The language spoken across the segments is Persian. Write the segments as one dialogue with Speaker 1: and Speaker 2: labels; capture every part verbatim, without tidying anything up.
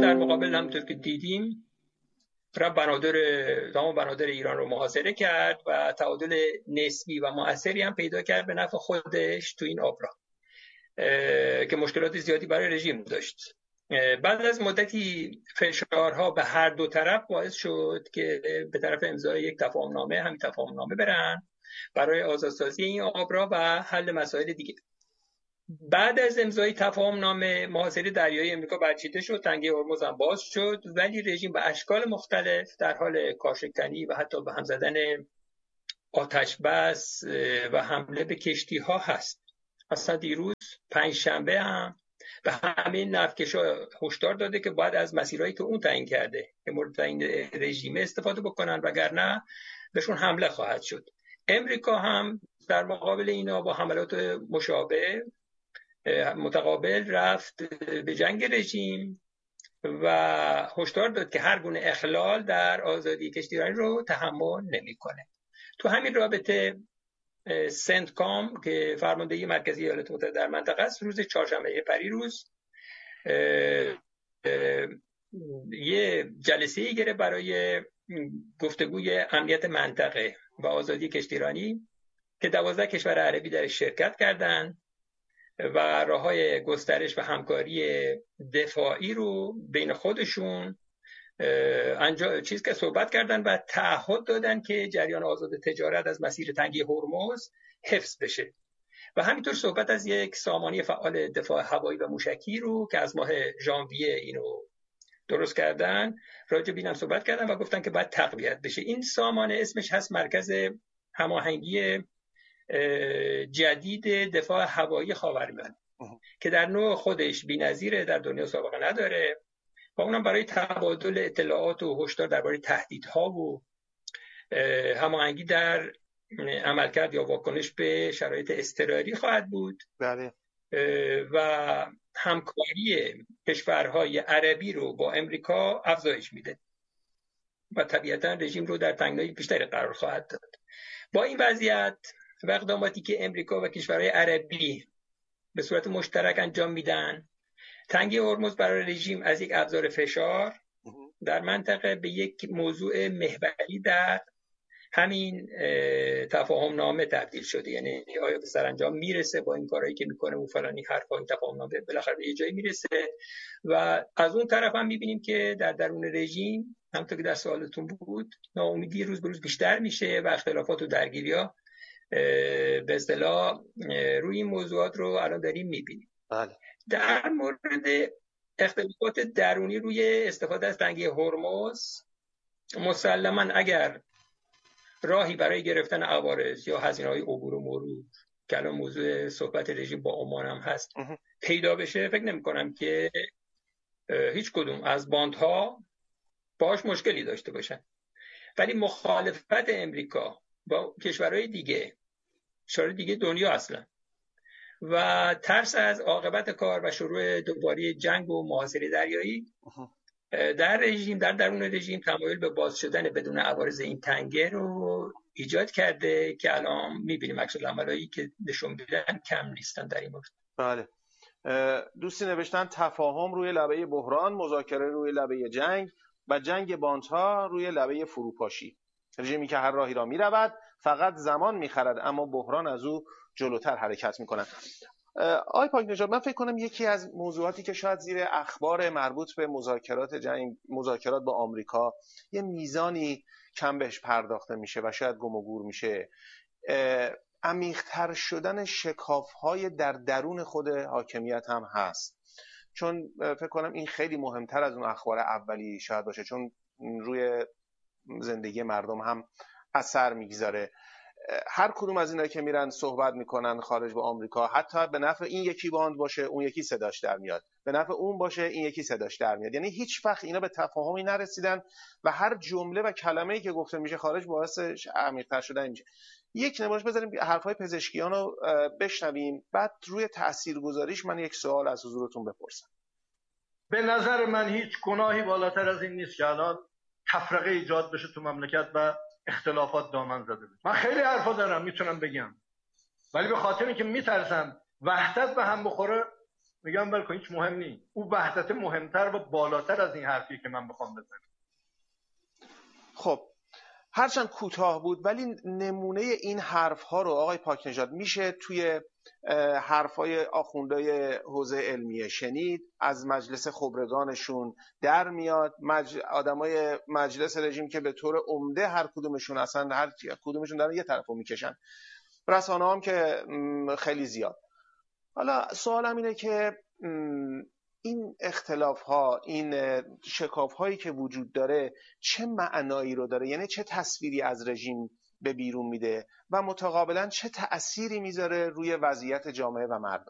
Speaker 1: در مقابل همونطور که دیدیم ترامپ بنادر تمام بنادر ایران رو محاصره کرد و تعادل نسبی و مؤثری هم پیدا کرد به نفع خودش تو این آبراه که مشکلات زیادی برای رژیم داشت. بعد از مدتی فشارها به هر دو طرف باعث شد که به طرف امضای یک تفاهمنامه همین تفاهمنامه برن برای آزادسازی این آبراه و حل مسائل دیگه. بعد از امضای تفاهمنامه محاصره دریایی امریکا برچیده شد، تنگه هرمز هم باز شد، ولی رژیم به اشکال مختلف در حال کارشکنی و حتی به هم زدن آتش بس و حمله به کشتی ها هست. اصلا دیروز پنج شنبه هم به همه نفتکشا هشدار داده که باید از مسیرهایی که اون تعیین کرده که مورد تعیین رژیم استفاده بکنن وگرنه بهشون حمله خواهد شد. امریکا هم در مقابل اینا با حملات مشابه متقابل رفت به جنگ رژیم و هشدار داد که هر گونه اخلال در آزادی کشتیرانی رو تحمل نمی‌کنه. تو همین رابطه سنتکام که فرماندهی مرکزی ایالات متحده در منطقه است روز چهارشنبه پریروز یه جلسه‌ای گرفت برای گفتگوی امنیت منطقه و آزادی کشتیرانی که دوازده کشور عربی در شرکت کردند و راه‌های گسترش و همکاری دفاعی رو بین خودشون انجام چیز که صحبت کردن و تعهد دادن که جریان آزاد تجارت از مسیر تنگی هرمز حفظ بشه و همینطور صحبت از یک سامانه فعال دفاع هوایی و موشکی رو که از ماه ژانویه اینو درست کردن راجع به اینم صحبت کردن و گفتن که باید تقویت بشه. این سامانه اسمش هست مرکز هماهنگی جدید دفاع هوایی خاورمیانه که در نوع خودش بی‌نظیره، در دنیا سابقه نداره و اونم برای تبادل اطلاعات و هشدار درباره تهدیدها و هماهنگی در عملکرد یا واکنش به شرایط اضطراری خواهد بود.
Speaker 2: بله.
Speaker 1: و همکاری کشورهای عربی رو با امریکا افزایش میده و طبیعتا رژیم رو در تنگنای بیشتری قرار خواهد داد. با این وضعیت و اقداماتی که امریکا و کشورهای عربی به صورت مشترک انجام میدن، تنگی هرمز برای رژیم از یک ابزار فشار در منطقه به یک موضوع محوری در همین تفاهم نامه تبدیل شده. یعنی آیا به سرانجام میرسه با این کارهایی که میکنه و فلانی حرفا، این تفاهم نامه بالاخره به یه جایی میرسه. و از اون طرف هم میبینیم که در درون رژیم همونطور که در سوالتون بود ناامیدی روز به روز بیشتر میشه و اختلافات و درگیری‌ها به اصطلاح روی این موضوعات رو الان داریم میبینیم.
Speaker 2: بله.
Speaker 1: در مورد اختلافات درونی روی استفاده از تنگی هرمز، مسلماً اگر راهی برای گرفتن عوارض یا هزینه‌های عبور و مرور که الان موضوع صحبت رژیم با عمان هم هست پیدا بشه، فکر نمی‌کنم که هیچ کدوم از باندها باش مشکلی داشته باشن. ولی مخالفت امریکا با کشورهای دیگه، کشورهای دیگه دنیا اصلا و ترس از عاقبت کار و شروع دوباره جنگ و محاصره دریایی در رژیم در درون رژیم تمایل به باز شدن بدون عوارض این تنگه رو ایجاد کرده که الان می‌بینیم عکس العملایی که نشون میدن کم نیستن در این مورد.
Speaker 2: بله. دوستی نوشتن تفاهم روی لبه بحران، مذاکره روی لبه جنگ و جنگ باندها روی لبه فروپاشی. رژیمی که هر راهی را می‌رود فقط زمان می‌خرد اما بحران از او جلوتر حرکت می‌کند. آقای پاکنژاد، من فکر کنم یکی از موضوعاتی که شاید زیر اخبار مربوط به مذاکرات جنگ مذاکرات با آمریکا یه میزانی کم بهش پرداخته میشه و شاید گم و گور میشه، عمیق‌تر شدن شکاف‌های در درون خود حاکمیت هم هست. چون فکر کنم این خیلی مهمتر از اون اخبار اولی شاید باشه، چون روی زندگی مردم هم اثر میگذاره. هر کدوم از اینا که میرن صحبت میکنن خارج با آمریکا، حتی به نفع این یکی باند باشه اون یکی صداش در میاد، به نفع اون باشه این یکی صداش در میاد. یعنی هیچ وقت اینا به تفاهمی نرسیدن و هر جمله و کلمه‌ای که گفته میشه خارج باعث عمیق‌تر شدن میشه. یک نمایش بذاریم حرفای پزشکیان رو بشنویم، بعد روی تاثیرگذاریش من یک سوال از حضورتون بپرسم.
Speaker 3: به نظر من هیچ گناهی بالاتر از این نیست که الان تفرقه ایجاد بشه تو مملکت و اختلافات دامن زده بشه. من خیلی حرفا دارم میتونم بگم، ولی به خاطر اینکه میترسم وحدت به هم بخوره میگم ول کن، هیچ مهم نیست. او وحدت مهمتر و بالاتر از این حرفی که من بخوام بزنم.
Speaker 2: خب هرچند کوتاه بود ولی نمونه این حرف‌ها رو آقای پاکنژاد میشه توی حرفای آخوندهای حوزه علمیه شنید، از مجلس خبرگانشون در میاد، مج... آدمای مجلس رژیم که به طور عمده هر کدومشون اصلا هر کدومشون دارن یه طرفو میکشن، رسانه هم که خیلی زیاد. حالا سوالم اینه که این اختلاف ها، این شکاف هایی که وجود داره چه معنایی رو داره؟ یعنی چه تصویری از رژیم به بیرون میده و متقابلا چه تأثیری میذاره روی وضعیت جامعه و مردم؟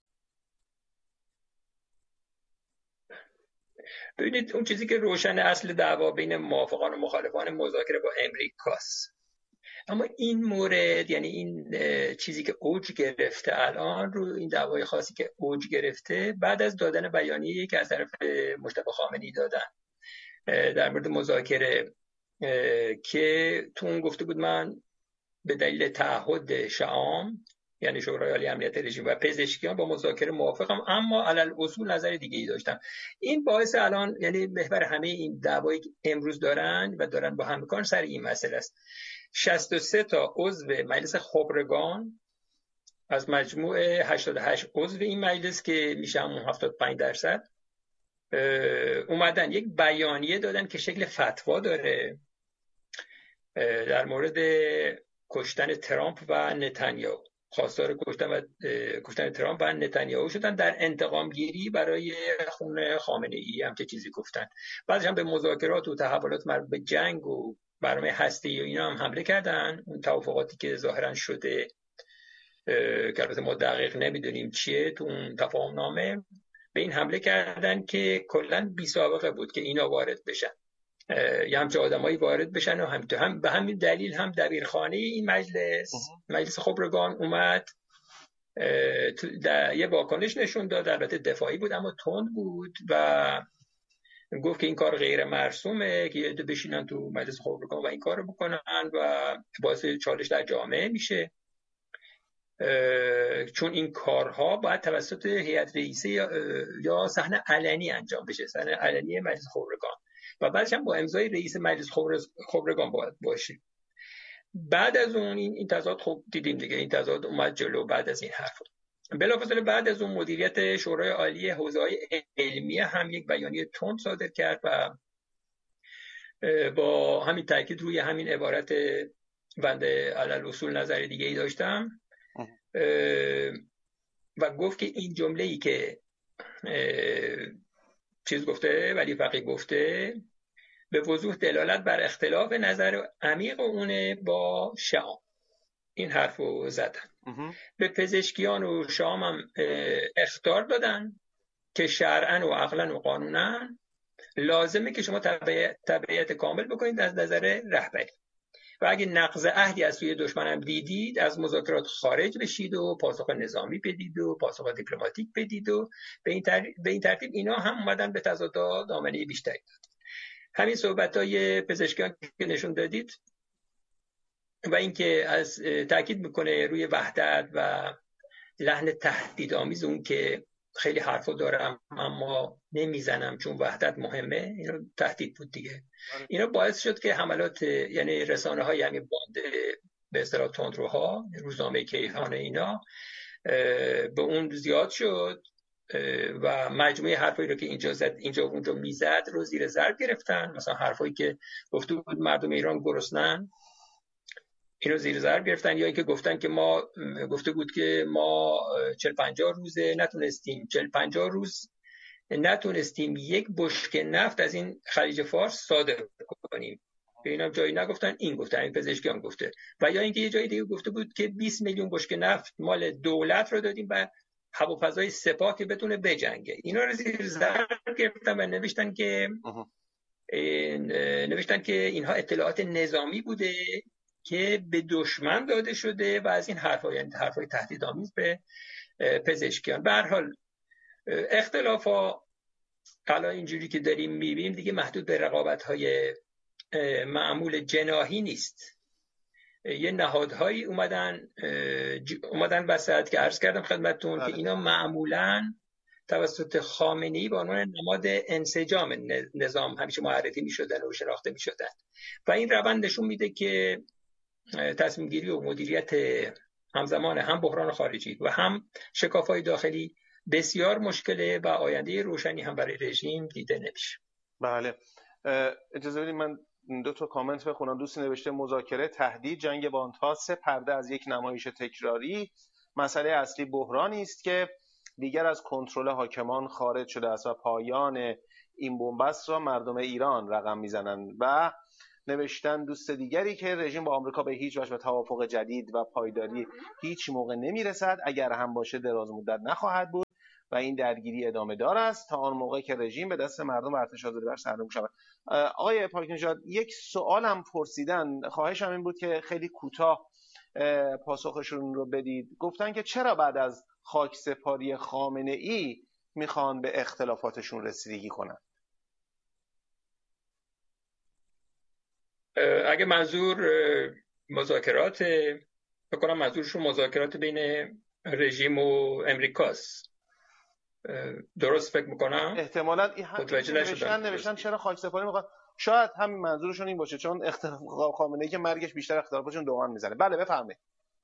Speaker 1: ببینید اون چیزی که روشن، اصل دعوا بین موافقان و مخالفان مذاکره با امریکاست. اما این مورد، یعنی این چیزی که اوج گرفته الان، رو این دعوای خاصی که اوج گرفته بعد از دادن بیانیه‌ای که از طرف مجتبی خامنه‌ای دادن در مورد مذاکره، که تو اون گفته بود من به دلیل تعهد شعام یعنی شورای عالی امنیت رژیم و پزشکیان با مذاکره موافقم، اما علل اصول نظر دیگه ای داشتم. این باعث الان یعنی محور همه این دعوایی که امروز دارن و دارن با هم میکنن سر این مسئله است. شصت و سه تا عضو مجلس خبرگان از مجموع هشتاد و هشت عضو این مجلس که میشه همون هفتاد و پنج درصد اومدن یک بیانیه دادن که شکل فتوا داره در مورد کشتن ترامپ و نتانیاهو. خواستار کشتن و کشتن ترامپ و نتانیاهو شدن در انتقام گیری برای خون خامنه ای، هم چه چیزی گفتن. بعدش هم به مذاکرات و تحولات مربوط به جنگ و برنامه هسته‌ای و اینا هم حمله کردن. اون توافقاتی که ظاهرا شده که البته ما دقیق نمیدونیم چیه تو اون تفاهم نامه، به این حمله کردن که کلا بی سابقه بود که اینا وارد بشن، یه همچه آدمایی وارد بشن و همینطور هم به همین دلیل هم دبیرخانه این مجلس مجلس خبرگان اومد در یه واکنش نشون داد، البته دفاعی بود اما تند بود و گفت که این کار غیر مرسومه که یه عده بشینن تو مجلس خبرگان و این کار رو بکنن و باعث چالش در جامعه میشه، چون این کارها باید توسط هیئت رئیسه یا, یا صحنه علنی انجام بشه، صحنه علنی مجلس خبرگان و بعدش هم با امضای رئیس مجلس خبرگان باید باشه. بعد از اون این, این تضاد خب دیدیم دیگه، این تضاد اومد جلو. بعد از این حرف بلافاصله بعد از اون مدیریت شورای عالی حوزه‌های علمیه هم یک بیانیه تند صادر کرد و با همین تاکید روی همین عبارت بنده علل اصول نظر دیگه ای داشتم و گفت که این جمله‌ای که چیز گفته ولی فقیه گفته به وضوح دلالت بر اختلاف نظر عمیق اونه با شام. این حرف رو زدن. به پزشکیان و شام هم اخطار دادن که شرعاً و عقلاً و قانوناً لازمه که شما تبعیت کامل بکنید از نظر رهبری و اگه نقض عهدی از سوی دشمن هم دیدید از مذاکرات خارج بشید و پاسخ نظامی بدید و پاسخ دیپلماتیک بدید و به این ترتیب به این ترتیب اینا هم اومدن به تضادات دامنه بیشتری داد. همین صحبت‌های پزشکیان که نشون دادید و اینکه از تاکید میکنه روی وحدت و لحن تهدیدآمیز اون که خیلی حرفا دارم اما نمیزنم چون وحدت مهمه، اینو تهدید بود دیگه. اینا باعث شد که حملات یعنی رسانه های یعنی باند به اصطلاح تندروها، روزنامه کیهان اینا به اون زیاد شد و مجموعه حرفایی رو که اینجا زد اینجا اونجا میزد رو زیر ضرب گرفتن. مثلا حرفایی که گفته بود مردم ایران گرسنن اینو زیر ضرب گرفتن، یا اینکه گفتن که ما گفته بود که ما چهل پنجاه روزه نتونستیم چهل پنجاه روز نتونستیم یک بشکه نفت از این خلیج فارس صادر کنیم. به اینم جایی نگفتن، این گفتن، این پزشکی هم گفته. و یا اینکه یه جایی دیگه گفته بود که بیست میلیون بشکه نفت مال دولت رو دادیم و هواپیمای سپاه که بتونه بجنگه. اینا رو زیر ضرب گرفتن و نوشتن که نوشتن که اینها اطلاعات نظامی بوده که به دشمن داده شده و از این حرفا، یعنی حرفای تهدیدآمیز به پزشکیان. به هر حال اختلافا الان اینجوری که داریم میبینیم دیگه محدود به رقابت‌های معمول جناحی نیست. یه نهادهایی اومدن اومدن وسط که عرض کردم خدمتتون که اینا معمولاً توسط خامنه‌ای به عنوان نماد انسجام نظام همیشه معرفی می‌شدن و شناخته می‌شدن و این روند نشون میده که تصمیم گیری و مدیریت همزمان هم بحران خارجی و هم شکاف‌های داخلی بسیار مشکله و آینده روشنی هم برای رژیم دیده نمیشه.
Speaker 2: بله، اجازه بدید من دو تا کامنت بخونم. دوستی نوشته مذاکره، تهدید، جنگ باندها سه پرده از یک نمایش تکراری. مسئله اصلی بحرانی است که دیگر از کنترل حاکمان خارج شده است و پایان این بنبست را مردم ایران رقم میزنند. و نوشتن دوست دیگری که رژیم با آمریکا به هیچ وجه به توافق جدید و پایداری هیچ موقع نمیرسد، اگر هم باشه دراز مدت نخواهد بود و این درگیری ادامه دار است تا آن موقع که رژیم به دست مردم و ارتش آزادی بخش سرنگون شود. آقای پاک‌نژاد، یک سوال هم پرسیدن، خواهشم این بود که خیلی کوتاه پاسخشون رو بدید. گفتن که چرا بعد از خاکسپاری خامنه‌ای میخوان به اختلافاتشون رسیدگی کنن؟
Speaker 1: اگه منظور مذاکرات، فکر کنم منظورشون مذاکرات بین رژیم و امریکاست، درست فکر میکنم؟
Speaker 2: احتمالاً این هم نوشتن نوشتن چرا خاکسپاری میخواد، شاید همین منظورشون این باشه، چون اختلاف خامنه‌ای که مرگش بیشتر اختلافاتشون دوام میزنه. بله بفرمایید.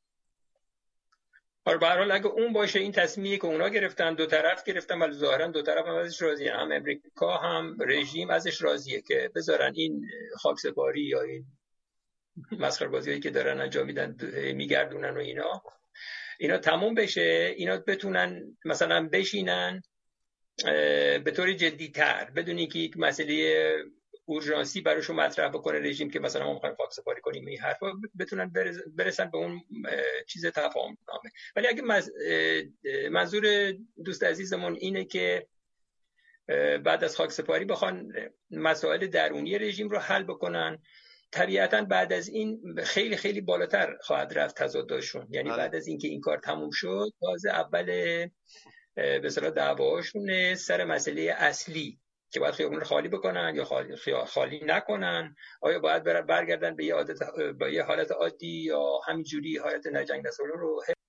Speaker 1: آره به هر حال اگه اون باشه، این تصمیمی که اونا گرفتن، دو طرف گرفتن ولی ظاهرا دو طرف هم ازش راضیه، هم امریکا هم رژیم ازش راضیه که بذارن این خاکسپاری یا این مسخره بازیایی که دارن انجام میدن میگردونن و اینا اینا تموم بشه، اینا بتونن مثلا بشینن به طور جدی‌تر بدون اینکه یک مسئله اورژانسی براشون مطرح بکنه رژیم که مثلا ما می‌خوایم خاکسپاری کنیم، این حرفا بتونن برسن به اون چیز تفاهم نامه. ولی اگه منظور دوست عزیزمون اینه که بعد از خاکسپاری بخوان مسائل درونی رژیم رو حل بکنن، طبیعتاً بعد از این خیلی خیلی بالاتر خواهد رفت تضادشون، یعنی بعد از اینکه این کار تموم شد تازه اول به اصطلاح دعواشون سر مسئله اصلی که باید خیابون رو خالی بکنن یا خالی, خالی نکنن، آیا باید برگردن به یه عادت به یه حالت عادی یا همینجوری حالت نجنگ نسولون رو